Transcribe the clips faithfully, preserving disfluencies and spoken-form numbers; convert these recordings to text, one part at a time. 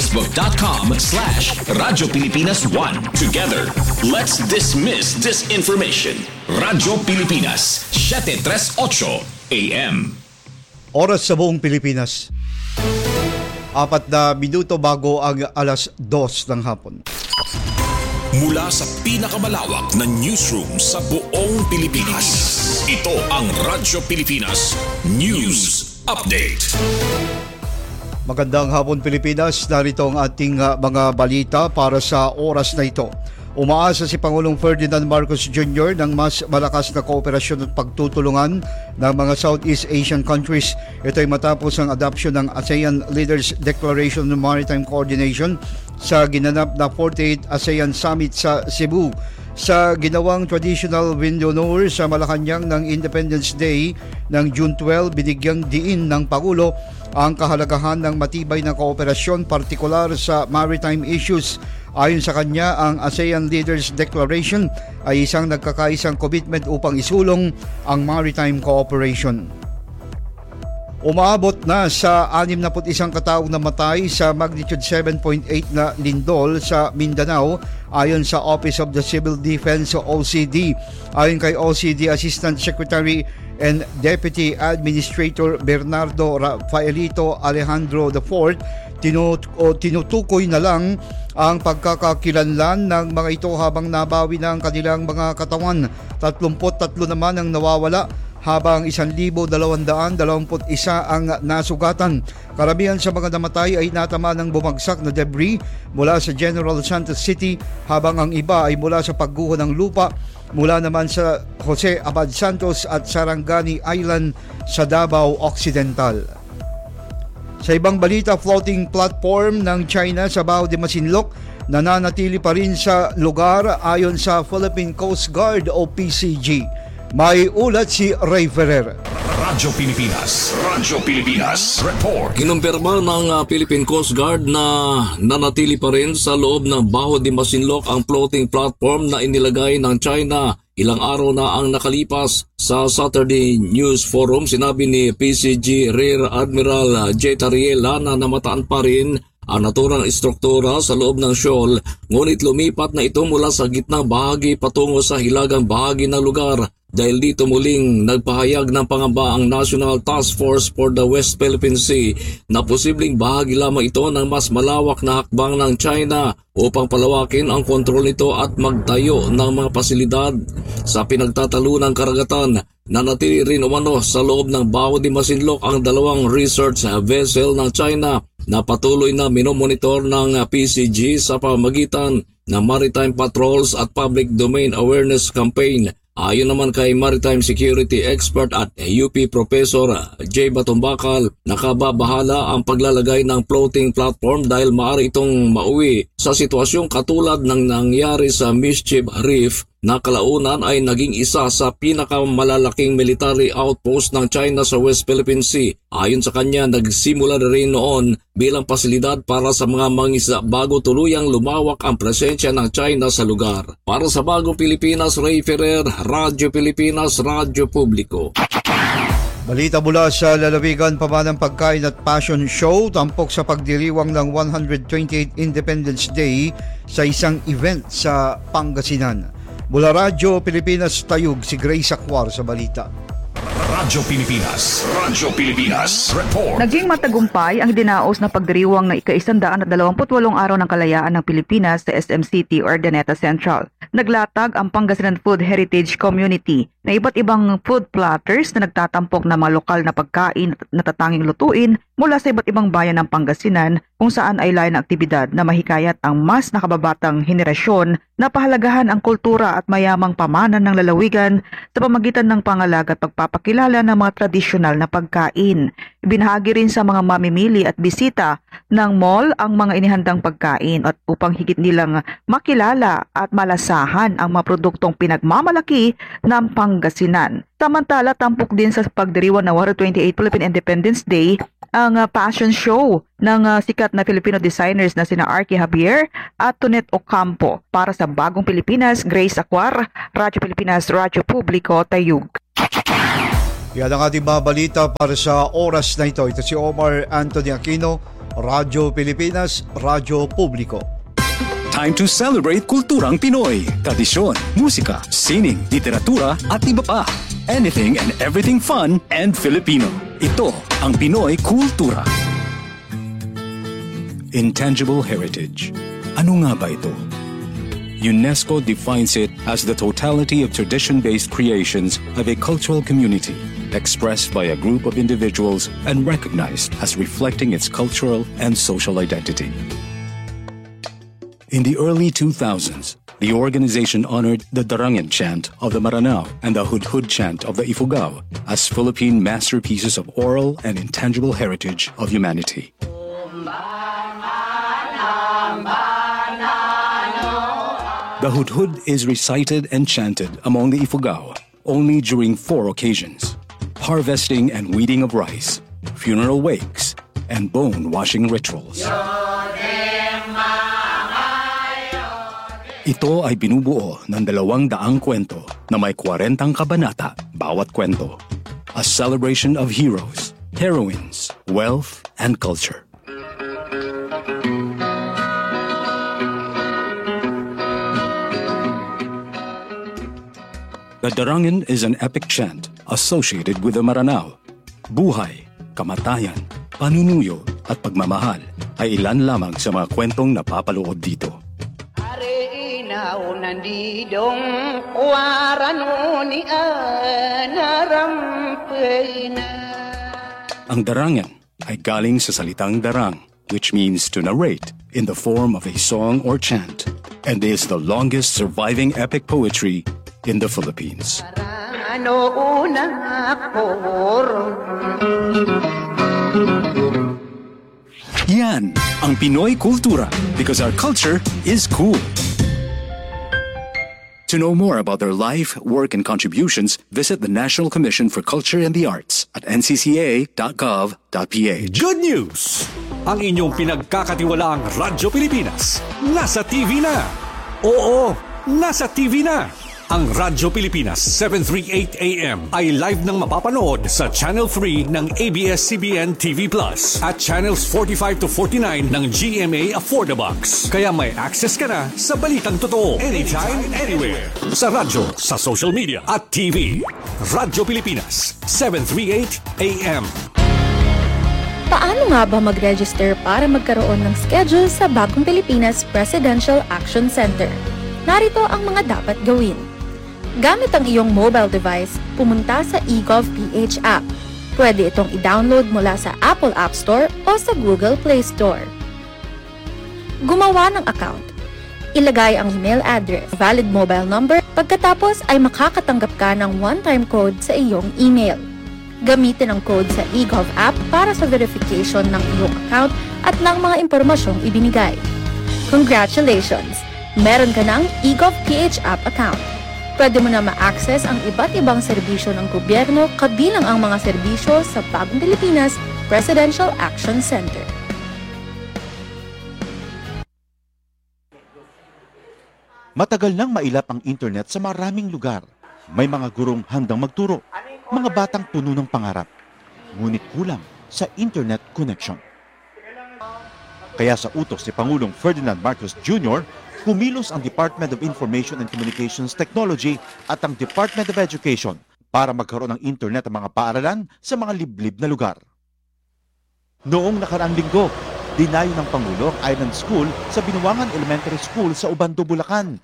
facebook.com slash Radyo Pilipinas one. Together, let's dismiss disinformation. Radyo Pilipinas, seven thirty-eight A M. Oras sa buong Pilipinas. Apat na minuto bago ang alas dos ng hapon. Mula sa pinakamalawak na newsroom sa buong Pilipinas, ito ang Radyo Pilipinas News Update. Magandang hapon Pilipinas, narito ang ating uh, mga balita para sa oras na ito. Umaasa si Pangulong Ferdinand Marcos Junior ng mas malakas na kooperasyon at pagtutulungan ng mga Southeast Asian countries. Ito ay matapos ang adoption ng ASEAN Leaders Declaration on Maritime Coordination sa ginanap na forty-eighth ASEAN Summit sa Cebu. Sa ginawang traditional wind honor sa Malacanang ng Independence Day ng June twelve, binigyang diin ng Pangulo ang kahalagahan ng matibay na kooperasyon, partikular sa maritime issues. Ayon sa kanya, ang ASEAN Leaders Declaration ay isang nagkakaisang commitment upang isulong ang maritime cooperation. Umaabot na sa sixty-one kataong namatay sa magnitude seven point eight na lindol sa Mindanao ayon sa Office of the Civil Defense o O C D. Ayon kay O C D Assistant Secretary and Deputy Administrator Bernardo Rafaelito Alejandro the fourth, tinut- o tinutukoy na lang ang pagkakakilanlan ng mga ito habang nabawi na ang kanilang mga katawan. thirty-three naman ang nawawala, habang one thousand two hundred twenty-one ang nasugatan. Karamihan sa mga namatay ay natama ng bumagsak na debris mula sa General Santos City, habang ang iba ay mula sa pagguho ng lupa mula naman sa Jose Abad Santos at Sarangani Island sa Davao Occidental. Sa ibang balita, floating platform ng China sa Bao de Masinloc nananatili pa rin sa lugar ayon sa Philippine Coast Guard o P C G. May ulat si Ray Ferrer. Radyo Pilipinas, Radyo Pilipinas Report. Kinumpirma ng uh, Philippine Coast Guard na nanatili pa rin sa loob ng Bao de Masinloc ang floating platform na inilagay ng China ilang araw na ang nakalipas. Sa Saturday News Forum, sinabi ni P C G Rear Admiral J. Tariela na namataan pa rin ang naturang istruktura sa loob ng shoal, ngunit lumipat na ito mula sa gitnang bahagi patungo sa hilagang bahagi ng lugar. Dahil dito muling nagpahayag ng pangamba ang National Task Force for the West Philippine Sea na posibleng bahagi lamang ito ng mas malawak na hakbang ng China upang palawakin ang kontrol nito at magtayo ng mga pasilidad sa pinagtatalunang karagatan. Nanatili rin umano sa loob ng Bao de Masinloc ang dalawang research vessel ng China na patuloy na minomonitor ng P C G sa pamamagitan ng maritime patrols at public domain awareness campaign. Ayon naman kay Maritime Security Expert at U P Professor J. Batumbakal, nakababahala ang paglalagay ng floating platform dahil maaari itong mauwi sa sitwasyong katulad ng nangyari sa Mischief Reef na kalaunan ay naging isa sa pinakamalalaking military outpost ng China sa West Philippine Sea. Ayon sa kanya, nagsimula na rin noon bilang pasilidad para sa mga mangisda bago tuluyang lumawak ang presensya ng China sa lugar. Para sa Bagong Pilipinas, Ray Ferrer, Radyo Pilipinas, Radyo Publiko. Balita mula sa lalawigan, pamanang pagkain at fashion show, tampok sa pagdiriwang ng one hundred twenty-eighth Independence Day sa isang event sa Pangasinan. Mula Radyo Pilipinas Tayug, si Grace Acquar sa balita. Radyo Pilipinas, Radyo Pilipinas Report. Naging matagumpay ang dinaos na pagdiriwang ng ika-isandaan at dalawamputwalong araw ng kalayaan ng Pilipinas sa S M City or Urdaneta Central. Naglatag ang Pangasinan Food Heritage Community na iba't ibang food platters na nagtatampok ng mga lokal na pagkain na tatanging lutuin mula sa iba't ibang bayan ng Pangasinan, kung saan ay layo ng aktibidad na mahikayat ang mas nakababatang henerasyon na pahalagahan ang kultura at mayamang pamanan ng lalawigan sa pamagitan ng pangalaga at pagpapakilala ng mga tradisyonal na pagkain. Ibinahagi rin sa mga mamimili at bisita ng mall ang mga inihandang pagkain at upang higit nilang makilala at malasahan ang mga produktong pinagmamalaki ng Pangasinan. Samantala, tampok din sa pagdiriwang ng one hundred twenty-eighth Philippine Independence Day ang uh, fashion show ng uh, sikat na Filipino designers na sina Arky Javier at Tonet Ocampo. Para sa Bagong Pilipinas, Grace Acquar, Radyo Pilipinas, Radyo Publiko, Tayug. Yan ang ating mga balita para sa oras na ito. Ito si Omar Anthony Aquino. Radyo Pilipinas, Radyo Publiko. Time to celebrate kulturang Pinoy, tradisyon, musika, sining, literatura at iba pa. Anything and everything fun and Filipino. Ito ang Pinoy Kultura. Intangible heritage. Ano nga ba ito? UNESCO defines it as the totality of tradition-based creations of a cultural community, expressed by a group of individuals and recognized as reflecting its cultural and social identity. In the early two thousands, the organization honored the Darangen chant of the Maranao and the Hudhud chant of the Ifugao as Philippine masterpieces of oral and intangible heritage of humanity. The Hudhud is recited and chanted among the Ifugao only during four occasions: harvesting and weeding of rice, funeral wakes, and bone-washing rituals. Ito ay binubuo ng dalawang daang kwento na may kwarentang kabanata bawat kwento. A celebration of heroes, heroines, wealth, and culture. The Darangen is an epic chant associated with the Maranao. Buhay, kamatayan, panunuyo at pagmamahal ay ilan lamang sa mga kwentong napapaloob dito. Inaw nandidong warano ni anarampay na. Ang Darangen ay galing sa salitang darang, which means to narrate in the form of a song or chant, and is the longest surviving epic poetry in the Philippines. Ano unang akor? Yan ang Pinoy Kultura, because our culture is cool. To know more about their life, work, and contributions, visit the National Commission for Culture and the Arts at n c c a dot gov dot p h. Good news! Ang inyong pinagkakatiwalaang Radyo Pilipinas nasa T V na. Oo, nasa T V na. Ang Radyo Pilipinas seven thirty-eight A M ay live nang mapapanood sa Channel three ng A B S C B N T V Plus at Channels forty-five to forty-nine ng G M A Affordabox. Kaya may access ka na sa balitang totoo anytime, anywhere. Sa radyo, sa social media at T V. Radyo Pilipinas seven thirty-eight A M. Paano nga ba mag-register para magkaroon ng schedule sa Bagong Pilipinas Presidential Action Center? Narito ang mga dapat gawin. Gamit ang iyong mobile device, pumunta sa eGovPH app. Pwede itong i-download mula sa Apple App Store o sa Google Play Store. Gumawa ng account. Ilagay ang email address, valid mobile number, pagkatapos ay makakatanggap ka ng one-time code sa iyong email. Gamitin ang code sa eGov app para sa verification ng iyong account at ng mga impormasyong ibinigay. Congratulations! Meron ka ng eGovPH app account. Pwede mo na ma-access ang iba't ibang serbisyo ng gobyerno kabilang ang mga serbisyo sa Bagong Pilipinas Presidential Action Center. Matagal nang mailap ang internet sa maraming lugar. May mga gurong handang magturo, mga batang puno ng pangarap. Ngunit kulang sa internet connection. Kaya sa utos ni Pangulong Ferdinand Marcos Junior, kumilos ang Department of Information and Communications Technology at ang Department of Education para magkaroon ng internet ang mga paaralan sa mga liblib na lugar. Noong nakaraang linggo, dinayo ng Pangulo ang Island School sa Binuangan Elementary School sa Ubando, Bulacan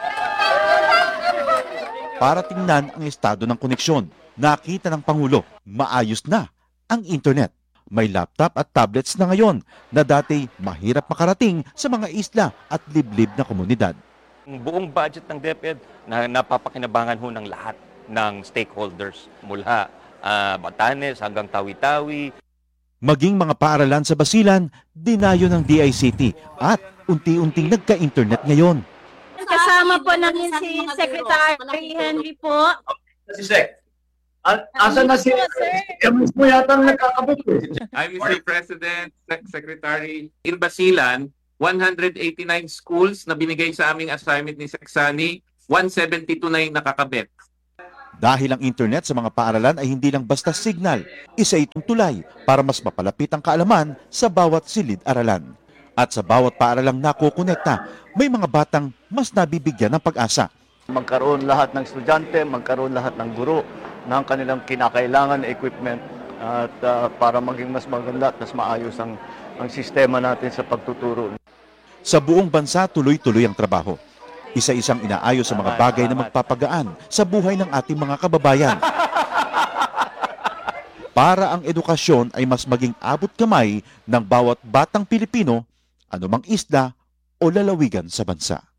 para tingnan ang estado ng koneksyon. Nakita ng Pangulo, maayos na ang internet. May laptop at tablets na ngayon na dati mahirap makarating sa mga isla at liblib na komunidad. Ang buong budget ng DepEd na napapakinabangan ho ng lahat ng stakeholders mula uh, Batanes hanggang Tawi-Tawi. Maging mga paaralan sa Basilan, dinayo ng D I C T at unti-unting nagka-internet ngayon. Kasama po namin si Secretary Henry po. Si Sec. Asan na si Emus mo yata ang nakakabot eh. I'm Mister President, Sec- Secretary. In Basilan, one hundred eighty-nine schools na binigay sa aming assignment ni Sec Sani, one seventy-two na yung nakakabit. Dahil ang internet sa mga paaralan ay hindi lang basta signal, isa itong tulay para mas mapalapit ang kaalaman sa bawat silid-aralan. At sa bawat paaralang nakukonekta, may mga batang mas nabibigyan ng pag-asa. Magkaroon lahat ng estudyante, magkaroon lahat ng guro ng kanilang kinakailangan na equipment at uh, para maging mas maganda at mas maayos ang, ang sistema natin sa pagtuturo. Sa buong bansa, tuloy-tuloy ang trabaho. Isa-isang inaayos sa mga bagay na magpapagaan sa buhay ng ating mga kababayan. Para ang edukasyon ay mas maging abot kamay ng bawat batang Pilipino, anumang isla o lalawigan sa bansa.